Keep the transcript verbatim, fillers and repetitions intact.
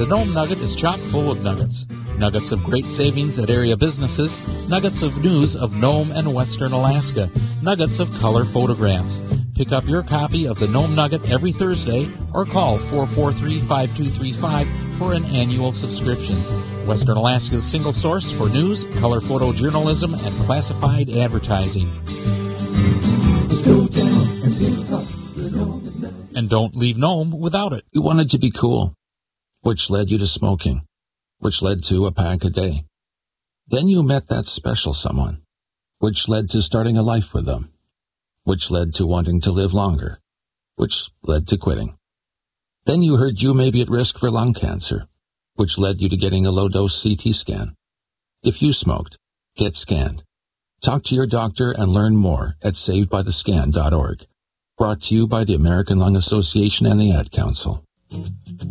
The Nome Nugget is chock full of nuggets. Nuggets of great savings at area businesses, nuggets of news of Nome and Western Alaska, nuggets of color photographs. Pick up your copy of the Nome Nugget every Thursday or call four four three, five two three five for an annual subscription. Western Alaska's single source for news, color photojournalism, and classified advertising. And don't leave Nome without it. You wanted to be cool, which led you to smoking, which led to a pack a day. Then you met that special someone, which led to starting a life with them, which led to wanting to live longer, which led to quitting. Then you heard you may be at risk for lung cancer, which led you to getting a low-dose C T scan. If you smoked, get scanned. Talk to your doctor and learn more at saved by the scan dot org. Brought to you by the American Lung Association and the Ad Council.